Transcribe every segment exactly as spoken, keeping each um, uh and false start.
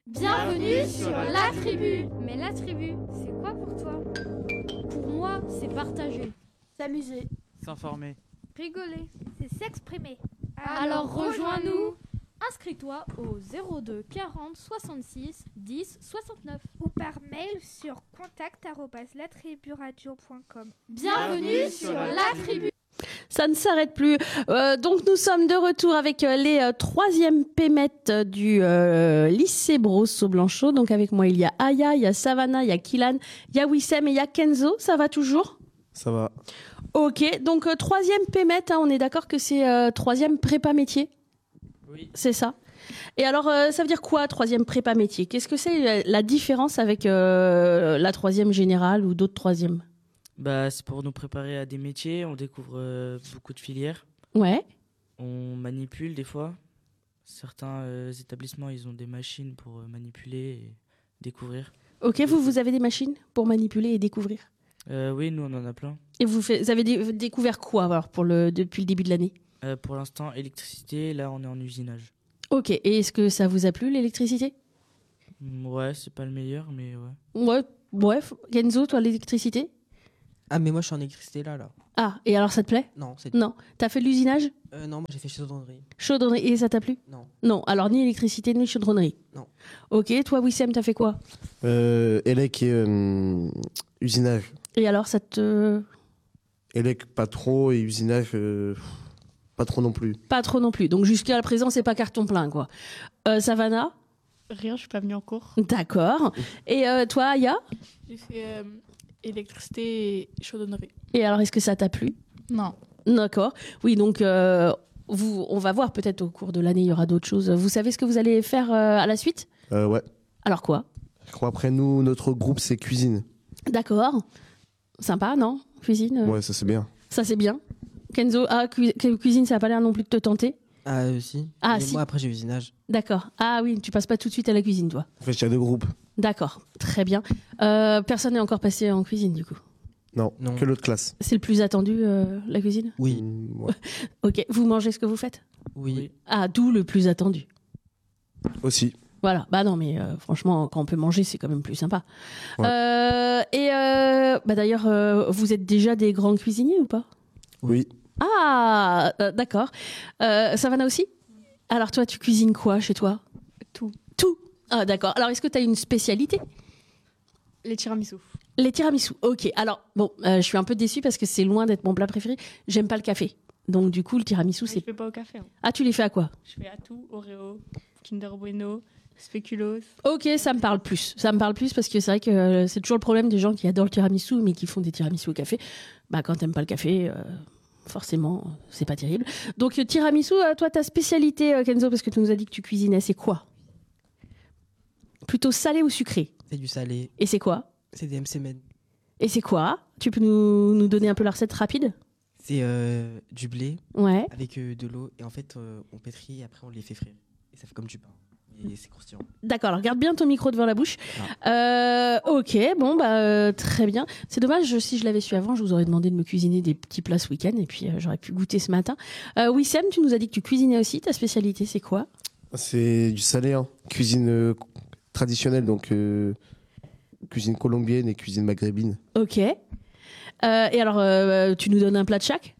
Bienvenue sur La Tribu. Mais La Tribu, c'est quoi pour toi? Pour moi, c'est partager, s'amuser, s'informer, rigoler, c'est s'exprimer. Alors, Alors rejoins-nous. Inscris-toi au zéro deux quarante soixante-six dix soixante-neuf ou par mail sur contact arobase latriburadio point com. Bienvenue sur La Tribu. Ça ne s'arrête plus. Euh, donc nous sommes de retour avec euh, les euh, troisièmes pémettes du euh, lycée Brosso-Blanchot. Donc avec moi il y a Aya, il y a Savannah, il y a Kylan, il y a Wissem et il y a Kenzo. Ça va toujours? Ça va. Ok, donc euh, troisième pémette, hein, on est d'accord que c'est euh, troisième prépa métier? Oui. C'est ça. Et alors euh, ça veut dire quoi troisième prépa métier? Qu'est-ce que c'est la différence avec euh, la troisième générale ou d'autres troisièmes? Bah, c'est pour nous préparer à des métiers, on découvre euh, beaucoup de filières. Ouais. On manipule des fois. Certains euh, établissements, ils ont des machines pour euh, manipuler et découvrir. Ok, vous, vous avez des machines pour manipuler et découvrir? euh, Oui, nous, on en a plein. Et vous, fait, vous avez dé- découvert quoi alors, pour le, depuis le début de l'année? euh, Pour l'instant, électricité, là, on est en usinage. Ok, et est-ce que ça vous a plu, l'électricité? Ouais, c'est pas le meilleur, mais ouais. Ouais, bref. Kenzo, toi, l'électricité? Ah, mais moi, je suis en électricité là, là. Ah, et alors ça te plaît? Non, c'est... Non. T'as fait de l'usinage? Euh, non, moi, j'ai fait chaudronnerie. Chaudronnerie, et ça t'a plu? Non. Non, alors ni électricité, ni chaudronnerie? Non. Ok, toi, Wissem, t'as fait quoi? Euh, Elec et euh, usinage. Et alors, ça te... Elec, pas trop, et usinage, euh, pas trop non plus. Pas trop non plus. Donc jusqu'à présent, c'est pas carton plein, quoi. Euh, Savannah? Rien, je suis pas venue en cours. D'accord. Et euh, toi, Aya? J'ai fait euh, électricité et chaudronnerie. Et alors, est-ce que ça t'a plu? Non. D'accord. Oui, donc euh, vous, on va voir peut-être au cours de l'année, il y aura d'autres choses. Vous savez ce que vous allez faire euh, à la suite? Euh, ouais. Alors quoi? Je crois après nous, notre groupe, c'est cuisine. D'accord. Sympa, non? Cuisine euh, Ouais, ça c'est bien. Ça, c'est bien. Kenzo, ah, cu- cu- cuisine, ça n'a pas l'air non plus de te tenter? Ah, euh, si. Ah, Et si. moi, après, j'ai usinage. D'accord. Ah oui, tu passes pas tout de suite à la cuisine, toi. En fait, il y a deux groupes. D'accord. Très bien. Euh, personne n'est encore passé en cuisine, du coup. Non, Non. que l'autre classe. C'est le plus attendu, euh, la cuisine? Oui. Mm, ouais. Ok. Vous mangez ce que vous faites? Oui. Oui. Ah, d'où le plus attendu. Aussi. Voilà. Bah non, mais euh, franchement, quand on peut manger, c'est quand même plus sympa. Ouais. Euh, et euh, bah d'ailleurs, euh, vous êtes déjà des grands cuisiniers ou pas? Oui. Ah, euh, d'accord. Euh, Savannah aussi? Alors toi, tu cuisines quoi chez toi? Tout. Tout? Ah, d'accord. Alors, est-ce que tu as une spécialité? Les tiramisu. Les tiramisu. Ok. Alors, bon, euh, je suis un peu déçue parce que c'est loin d'être mon plat préféré. J'aime pas le café. Donc, du coup, le tiramisu, Mais je c'est... fais pas au café. Hein. Ah, tu les fais à quoi? Je fais à tout, Oreo, Kinder Bueno, Spéculoos. Ok, ça me parle plus. Ça me parle plus parce que c'est vrai que euh, c'est toujours le problème des gens qui adorent le tiramisu mais qui font des tiramisu au café. Bah, quand t'aimes pas le café, euh, forcément, c'est pas terrible. Donc, euh, tiramisu, euh, toi, ta spécialité, euh, Kenzo, parce que tu nous as dit que tu cuisinais, c'est quoi? Plutôt salé ou sucré? C'est du salé. Et c'est quoi? C'est des M C M E D. Et c'est quoi? Tu peux nous, nous donner un peu la recette rapide? C'est euh, du blé Ouais. avec euh, de l'eau. Et en fait, euh, on pétrit et après, on les fait frire. Et ça fait comme du pain. Et c'est croustillant. D'accord, alors garde bien ton micro devant la bouche. Euh, ok, bon, bah euh, très bien. C'est dommage, si je l'avais su avant, je vous aurais demandé de me cuisiner des petits plats ce week-end et puis euh, j'aurais pu goûter ce matin. Euh, Wissem, tu nous as dit que tu cuisinais aussi. Ta spécialité, c'est quoi? C'est du salé, hein. Cuisine euh, traditionnelle, donc euh, cuisine colombienne et cuisine maghrébine. Ok. Euh, et alors, euh, tu nous donnes un plat de chaque?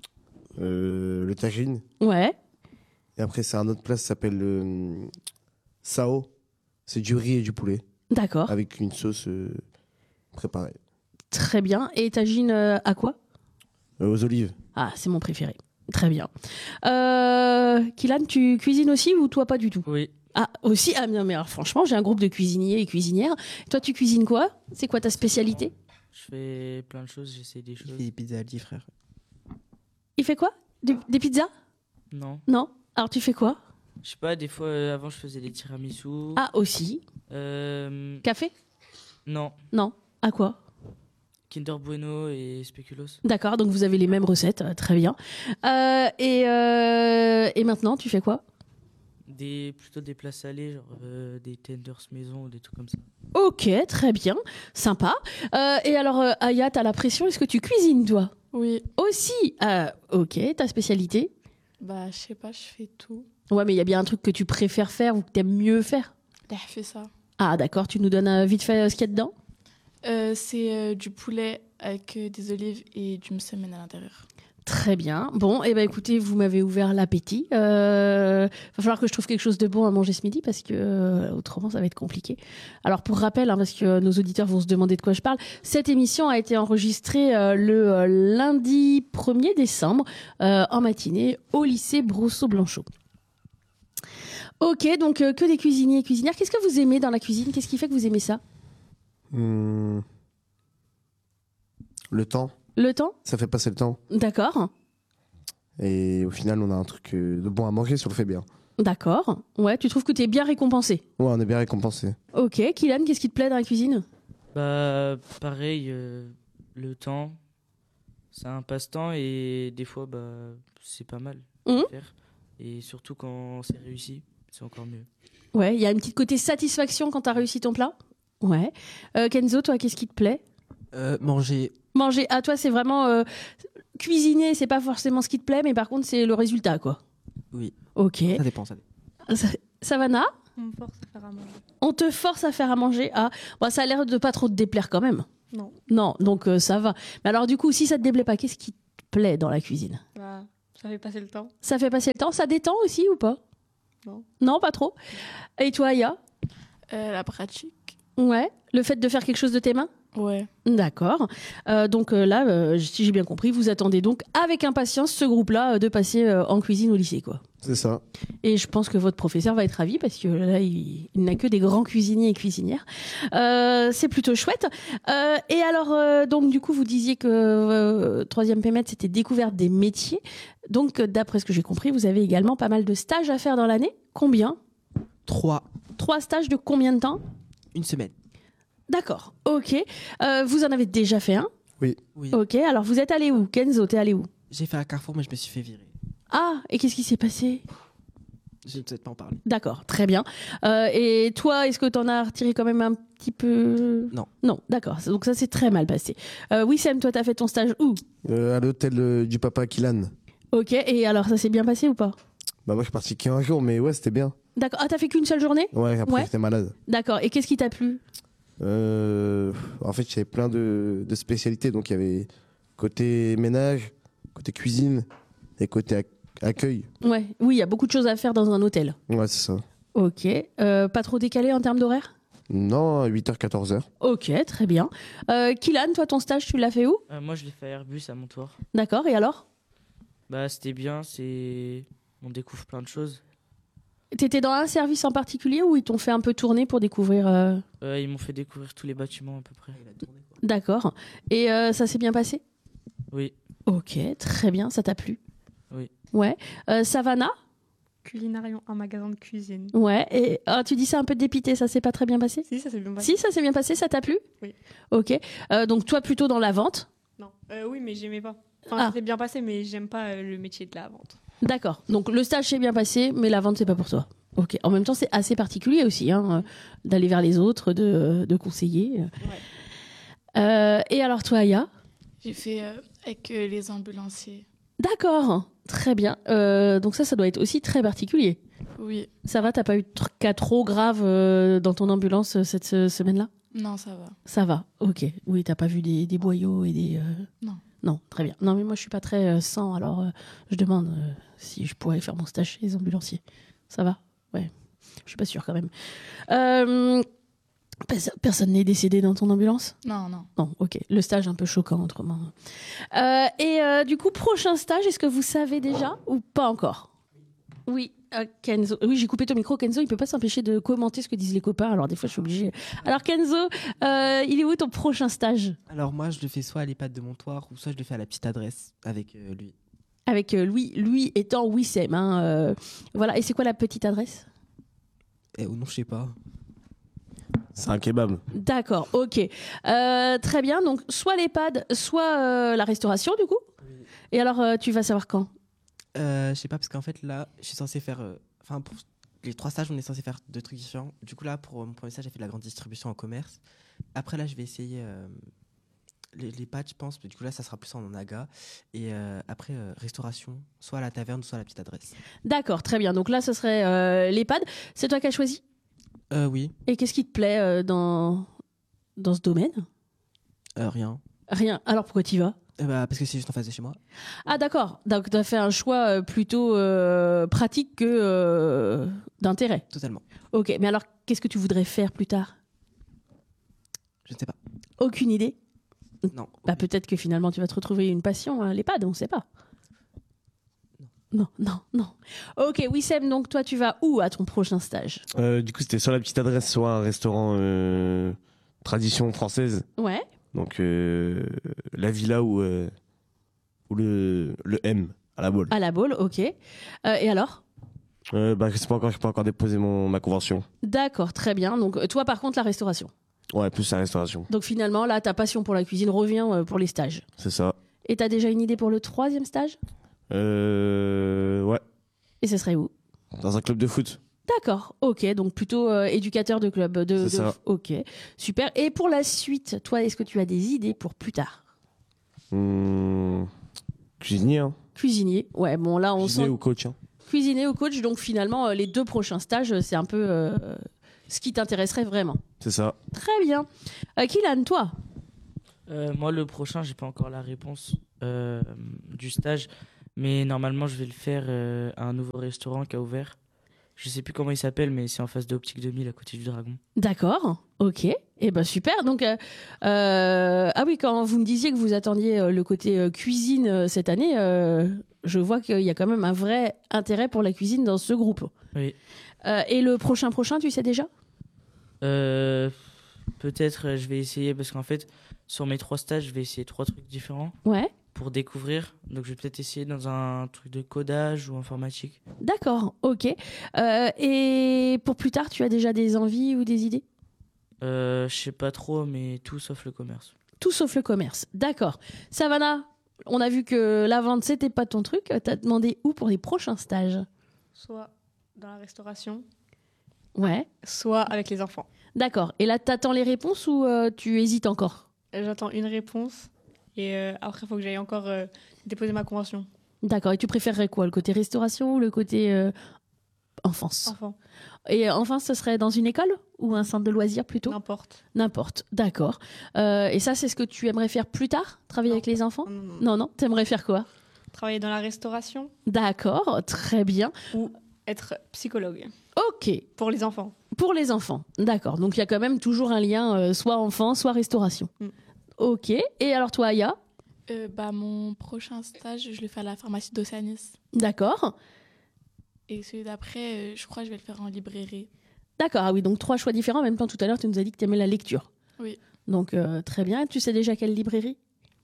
Euh, le tagine. Ouais. Et après, c'est un autre plat, ça s'appelle le sao. C'est du riz et du poulet. D'accord. Avec une sauce euh, préparée. Très bien. Et tagine euh, à quoi? Euh, aux olives. Ah, c'est mon préféré. Très bien. Euh, Kylan, tu cuisines aussi ou toi pas du tout? Oui. Ah, aussi? Ah, bien, mais alors franchement, j'ai un groupe de cuisiniers et cuisinières. Toi, tu cuisines quoi? C'est quoi ta spécialité? Je fais plein de choses, j'essaie des Il choses. fait des pizzas à dix, frère. Il fait quoi? Des, des pizzas? Non. Non? Alors, tu fais quoi? Je sais pas, des fois, euh, avant, je faisais des tiramisu. Ah, aussi. Euh, Café? non. Non. À quoi? Kinder Bueno et Spéculoos. D'accord, donc vous avez les mêmes recettes. euh, Très bien. Euh, et, euh, et maintenant, tu fais quoi? Des, plutôt des plats salés, genre euh, des tenders maison ou des trucs comme ça. Ok, très bien. Sympa. Euh, et alors, euh, Aya, t'as la pression. Est-ce que tu cuisines, toi? Oui. Aussi. Euh, ok, ta spécialité? Bah, je sais pas, je fais tout. Ouais, mais il y a bien un truc que tu préfères faire ou que t'aimes mieux faire. Elle a fait ça. Ah, d'accord. Tu nous donnes euh, vite fait euh, ce qu'il y a dedans? Euh, c'est euh, du poulet avec euh, des olives et du msemen à l'intérieur. Très bien. Bon, eh ben écoutez, vous m'avez ouvert l'appétit. Euh, va falloir que je trouve quelque chose de bon à manger ce midi parce que euh, autrement ça va être compliqué. Alors pour rappel, hein, parce que euh, nos auditeurs vont se demander de quoi je parle, cette émission a été enregistrée euh, le euh, lundi premier décembre euh, en matinée au lycée Brosseau-Blanchot. Ok, donc euh, que des cuisiniers et cuisinières. Qu'est-ce que vous aimez dans la cuisine? Qu'est-ce qui fait que vous aimez ça? Hmm. Le temps, Le temps? ça fait passer le temps. D'accord. Et au final, on a un truc euh, de bon à manger si on le fait bien. D'accord. Ouais, tu trouves que tu es bien récompensé? Ouais, on est bien récompensé. Ok. Kylian, qu'est-ce qui te plaît dans la cuisine? Bah, pareil, euh, le temps, c'est un passe-temps et des fois, bah, c'est pas mal Mhm. à faire. Et surtout quand c'est réussi, c'est encore mieux. Ouais, il y a une petite côté satisfaction quand tu as réussi ton plat? Ouais. Euh, Kenzo, toi, qu'est-ce qui te plaît? Euh, manger, Manger. À toi, c'est vraiment euh, cuisiner, c'est pas forcément ce qui te plaît, mais par contre, c'est le résultat, quoi. oui. Ok. Ça dépend, ça dépend. Sa- Savannah, On me force à faire à manger. on te force à faire à manger. Ah, bon, ça a l'air de pas trop te déplaire quand même. Non. Non, donc euh, ça va. Mais alors, du coup, si ça te déplaît pas, qu'est-ce qui te plaît dans la cuisine? Bah, ça fait passer le temps. Ça fait passer le temps? Ça détend aussi ou pas? Non. Non, pas trop. Et toi, Aya? Euh, la pratique. Ouais. Le fait de faire quelque chose de tes mains? Ouais. D'accord. Euh, donc euh, là, euh, si j'ai bien compris, vous attendez donc avec impatience ce groupe-là euh, de passer euh, en cuisine au lycée, quoi. C'est ça. Et je pense que votre professeur va être ravi parce que là, il, il n'a que des grands cuisiniers et cuisinières. Euh, c'est plutôt chouette. Euh, et alors, euh, donc du coup, vous disiez que euh, troisième P M E T, c'était découverte des métiers. Donc, euh, d'après ce que j'ai compris, vous avez également pas mal de stages à faire dans l'année. Combien? Trois, Trois stages de combien de temps? une semaine. D'accord. Ok. Euh, vous en avez déjà fait un? Oui. Ok. Alors, vous êtes allé où? Kenzo, t'es allé où? J'ai fait un Carrefour, mais je me suis fait virer. Ah, et qu'est-ce qui s'est passé? Je ne souhaite pas en parler. D'accord, très bien. Euh, et toi, est-ce que tu en as retiré quand même un petit peu? Non. Non, d'accord. Donc ça, c'est très mal passé. Euh, Wissem, toi, tu as fait ton stage où? Euh, à l'hôtel euh, du papa Kylan. Ok, et alors, ça s'est bien passé ou pas? Bah, moi, je suis parti qu'un jour, mais ouais, c'était bien. D'accord. Ah, t'as fait qu'une seule journée? Ouais, après, Ouais. j'étais malade. D'accord. Et qu'est-ce qui t'a plu? Euh, en fait, il y avait plein de, de spécialités. Donc, il y avait côté ménage, côté cuisine et côté ac- accueil. Ouais, oui, il y a beaucoup de choses à faire dans un hôtel. Ouais, c'est ça. Ok. Euh, pas trop décalé en termes d'horaire? Non, huit heures, quatorze heures. Ok, très bien. Euh, Kylan, toi, ton stage, tu l'as fait où? Euh, moi, je l'ai fait à Airbus à Montoire. D'accord, et alors? Bah, c'était bien, c'est... on découvre plein de choses. T'étais dans un service en particulier ou ils t'ont fait un peu tourner pour découvrir euh, Euh, ils m'ont fait découvrir tous les bâtiments à peu près. D'accord. Et euh, ça s'est bien passé? Oui. Ok, très bien. Ça t'a plu? Oui. Ouais. Euh, Savannah? Culinarium, un magasin de cuisine. Ouais. Et ah, tu dis ça un peu dépité, ça s'est pas très bien passé? Si, ça s'est bien passé. Si, ça s'est bien passé, ça t'a plu? Oui. Ok. Euh, donc toi plutôt dans la vente? Non. Euh, oui, mais j'aimais pas. Enfin, Ah. ça s'est bien passé, mais j'aime pas euh, le métier de la vente. D'accord. Donc le stage s'est bien passé, mais la vente c'est pas pour toi. Ok. En même temps, c'est assez particulier aussi, hein, euh, d'aller vers les autres, de, de conseiller. Ouais. Euh, et alors toi, Aya? J'ai fait euh, avec euh, les ambulanciers. D'accord. Très bien. Euh, donc ça, ça doit être aussi très particulier. Oui. Ça va, t'as pas eu de tr- cas trop graves euh, dans ton ambulance euh, cette ce- semaine-là? Non, ça va. Ça va, ok. Oui, t'as pas vu des, des boyaux et des... euh, Non. Non, très bien. Non, mais moi, je suis pas très euh, sang, alors euh, je demande euh, si je pourrais faire mon stage chez les ambulanciers. Ça va? Ouais. Je suis pas sûre quand même. Euh, pers- personne n'est décédé dans ton ambulance? Non, non. Non, ok. Le stage un peu choquant, autrement. Euh, et euh, du coup, prochain stage, est-ce que vous savez déjà ou pas encore? Oui, euh, Kenzo. Oui, j'ai coupé ton micro. Kenzo, il peut pas s'empêcher de commenter ce que disent les copains. Alors des fois, je suis obligée. Alors Kenzo, euh, il est où ton prochain stage? Alors moi, je le fais soit à l'EHPAD de Montoire, ou soit je le fais à la petite adresse avec euh, lui. Avec euh, lui, lui étant Wissem. Hein, euh, voilà. Et c'est quoi la petite adresse? Eh, ou non, je sais pas. C'est un kebab. D'accord, ok. Euh, très bien. Donc, soit l'EHPAD, soit euh, la restauration, du coup. Et alors, euh, tu vas savoir quand? Euh, je sais pas, parce qu'en fait, là, je suis censé faire... euh, Enfin, pour les trois stages, on est censé faire deux trucs différents. Du coup, là, pour euh, mon premier stage, j'ai fait de la grande distribution en commerce. Après, là, je vais essayer euh, les, les pâtes, je pense. Mais du coup, là, ça sera plus en naga. Et euh, après, euh, restauration, soit à la taverne, soit à la petite adresse. D'accord, très bien. Donc là, ce serait euh, l'EHPAD. C'est toi qui as choisi? Euh, oui, Et qu'est-ce qui te plaît euh, dans, dans ce domaine? euh, rien. Rien. Alors pourquoi tu y vas? Eh bah, parce que c'est juste en face de chez moi. Ah d'accord. Donc tu as fait un choix euh, plutôt euh, pratique que euh, d'intérêt. Totalement. Ok, mais alors qu'est-ce que tu voudrais faire plus tard? Je ne sais pas. Aucune idée? Non. Bah peut-être que finalement tu vas te retrouver une passion à l'EHPAD, on ne sait pas. Non, non, non. Ok, Wissem, donc toi tu vas où à ton prochain stage? Euh, du coup, c'était soit la petite adresse, soit un restaurant euh, tradition française. Ouais. Donc, euh, la villa ou, euh, ou le, le M à la Baule. À la Baule, ok. Euh, et alors? Euh, bah, je sais pas encore, je peux pas encore déposer mon, ma convention. D'accord, très bien. Donc euh, toi par contre la restauration. Ouais, plus la restauration. Donc finalement là ta passion pour la cuisine revient euh, pour les stages. C'est ça. Et t'as déjà une idée pour le troisième stage? Euh, ouais, Et ce serait où? dans un club de foot. D'accord, ok, donc plutôt euh, éducateur de club. De, C'est de- ça. Ok, super. Et pour la suite, toi, est-ce que tu as des idées pour plus tard? Hum, cuisinier, hein. Cuisinier, ouais, bon là on Cuisinier sent ou coach. Hein. cuisinier ou coach, donc finalement euh, les deux prochains stages, euh, c'est un peu euh, ce qui t'intéresserait vraiment. C'est ça. Très bien. Euh, Kylian, toi? Euh, moi, le prochain, j'ai pas encore la réponse euh, du stage, mais normalement, je vais le faire euh, à un nouveau restaurant qui a ouvert. Je sais plus comment il s'appelle, mais c'est en face de Optique deux mille à côté du Dragon. D'accord, ok, et eh ben super. Donc euh, euh, ah oui, quand vous me disiez que vous attendiez euh, le côté euh, cuisine euh, cette année, euh, je vois qu'il y a quand même un vrai intérêt pour la cuisine dans ce groupe. Oui. Euh, et le prochain prochain, tu sais déjà? Euh, Peut-être euh, je vais essayer, parce qu'en fait, sur mes trois stages, je vais essayer trois trucs différents Ouais. pour découvrir. Donc, je vais peut-être essayer dans un truc de codage ou informatique. D'accord, ok. Euh, et pour plus tard, tu as déjà des envies ou des idées? Euh, je sais pas trop, mais tout sauf le commerce. Tout sauf le commerce. D'accord. Savannah, on a vu que la vente, c'était pas ton truc. T'as demandé où pour les prochains stages? Soit dans la restauration, Ouais. soit avec les enfants. D'accord. Et là, t'attends les réponses ou euh, tu hésites encore? J'attends une réponse et euh, après, il faut que j'aille encore euh, déposer ma convention. D'accord. Et tu préférerais quoi? Le côté restauration ou le côté euh, enfance? Enfant, Et euh, enfance, ce serait dans une école ou un centre de loisirs plutôt? n'importe. N'importe. D'accord. Euh, et ça, c'est ce que tu aimerais faire plus tard? Travailler Non. avec les enfants? Non, non, non. Non, non. T'aimerais faire quoi? Travailler dans la restauration D'accord. Très bien. ou être psychologue Ok. pour les enfants. Pour les enfants, d'accord. Donc il y a quand même toujours un lien, euh, soit enfant, soit restauration. Mm. Ok. Et alors toi, Aya? Euh, bah, mon prochain stage, je le fais à la pharmacie d'Océanis. D'accord. Et celui d'après, euh, je crois que je vais le faire en librairie. D'accord. Ah oui, donc trois choix différents. En même temps, tout à l'heure, tu nous as dit que tu aimais la lecture. Oui. Donc euh, très bien. Tu sais déjà quelle librairie?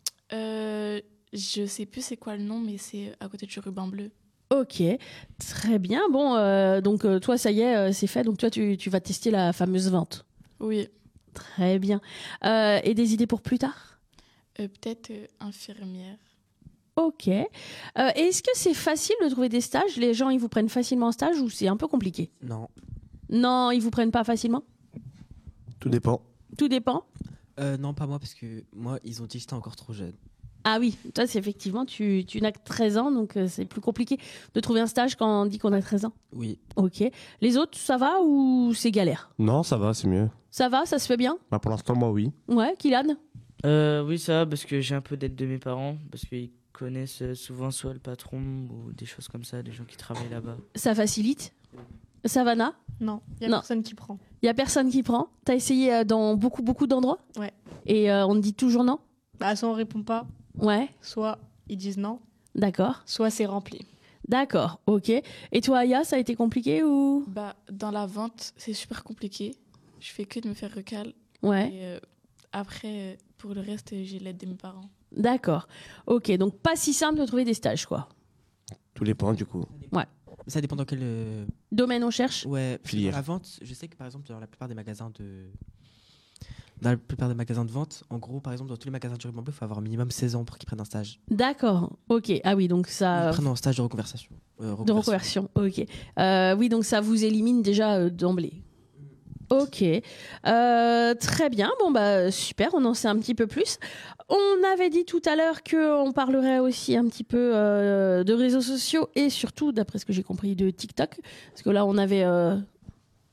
Euh, je sais plus c'est quoi le nom, mais c'est à côté du ruban bleu. Ok. Très bien. Bon, euh, donc euh, toi, ça y est, euh, c'est fait. Donc toi, tu, tu vas tester la fameuse vente. Oui. Très bien. Euh, et des idées pour plus tard? Euh, Peut-être euh, infirmière. Ok. Euh, et est-ce que c'est facile de trouver des stages? Les gens, ils vous prennent facilement en stage ou c'est un peu compliqué? Non. Non, ils vous prennent pas facilement? Tout dépend. Tout dépend. Euh, non, pas moi, parce que moi, ils ont dit que j'étais encore trop jeune. Ah oui, toi, c'est effectivement, tu, tu n'as que treize ans, donc euh, c'est plus compliqué de trouver un stage quand on dit qu'on a treize ans. Oui. Ok. Les autres, ça va ou c'est galère? Non, ça va, c'est mieux. Ça va, ça se fait bien? Bah, pour l'instant, moi, oui. Ouais, Kylian? Euh, oui, ça va, parce que j'ai un peu d'aide de mes parents, parce qu'ils connaissent euh, souvent soit le patron ou des choses comme ça, des gens qui travaillent là-bas. Ça facilite? Savannah? Non, il y a Non. personne qui prend. Il y a personne qui prend? T'as essayé euh, dans beaucoup, beaucoup d'endroits? Ouais. Et euh, on te dit toujours non? Bah, soit on répond pas, Ouais, soit ils disent non, d'accord. soit c'est rempli. D'accord, ok. Et toi, Aya, ça a été compliqué ou? Bah, dans la vente, c'est super compliqué. Je fais que de me faire recal. Ouais, Et euh, après, euh, pour le reste, euh, j'ai l'aide de mes parents. d'accord. Ok, donc pas si simple de trouver des stages, quoi. Tout dépend, du coup. Ça dépend dans quel. euh, Domaine on cherche? Ouais, Filière. dans la vente, je sais que par exemple, dans la plupart des magasins de. Dans la plupart des magasins de vente, en gros, par exemple, dans tous les magasins du ruban bleu, il faut avoir minimum seize ans pour qu'ils prennent un stage. D'accord, ok. Ah oui, donc ça... Ils prennent un stage de reconversion. euh, De reconversion, ok. Euh, oui, donc ça vous élimine déjà euh, d'emblée. Ok, Euh, très bien. Bon bah super, on en sait un petit peu plus. On avait dit tout à l'heure que on parlerait aussi un petit peu euh, de réseaux sociaux et surtout, d'après ce que j'ai compris, de TikTok, parce que là on avait euh,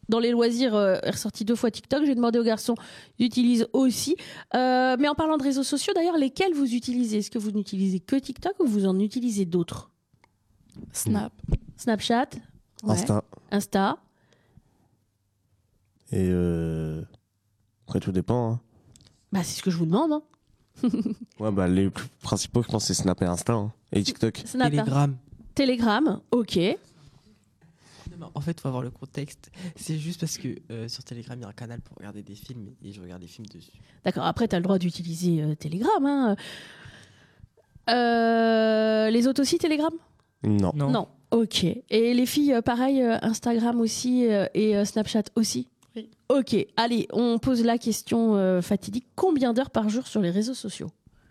Dans les loisirs, euh, est ressorti deux fois TikTok. J'ai demandé aux garçons, ils utilisent aussi. Euh, mais en parlant de réseaux sociaux, d'ailleurs, lesquels vous utilisez? Est-ce que vous n'utilisez que TikTok ou vous en utilisez d'autres? Snap. Snapchat, ouais. Insta. Insta. Et euh... après, tout dépend. Hein. Bah, c'est ce que je vous demande. Hein. Ouais, bah, les plus principaux, je pense, c'est Snap et Insta. Hein. Et TikTok. Snap, Telegram. Telegram, ok. Non, mais en fait, il faut avoir le contexte. C'est juste parce que euh, sur Telegram, il y a un canal pour regarder des films et je regarde des films dessus. D'accord, après, tu as le droit d'utiliser euh, Telegram. Hein. Euh, les autres aussi, Telegram? Non. Non. Non, ok. Et les filles, euh, pareil, euh, Instagram aussi euh, et euh, Snapchat aussi? Oui. Ok, allez, on pose la question euh, fatidique. Combien d'heures par jour sur les réseaux sociaux?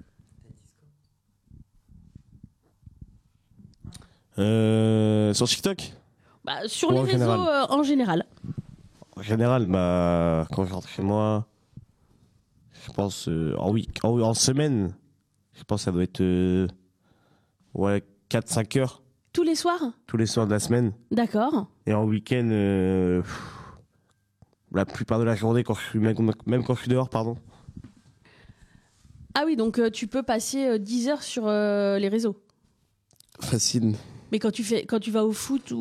Euh, sur TikTok? Bah, sur Ou les en réseaux général euh, en général. En général, bah, quand je rentre chez moi, je pense euh, en, week en, en semaine, je pense que ça doit être euh, ouais, quatre cinq heures Tous les soirs? tous les soirs de la semaine. D'accord. Et en week-end, euh, pff, la plupart de la journée, quand je suis, même, même quand je suis dehors, pardon. Ah oui, donc euh, tu peux passer euh, dix heures sur euh, les réseaux. Facile. Mais quand tu, fais, quand tu vas au foot ou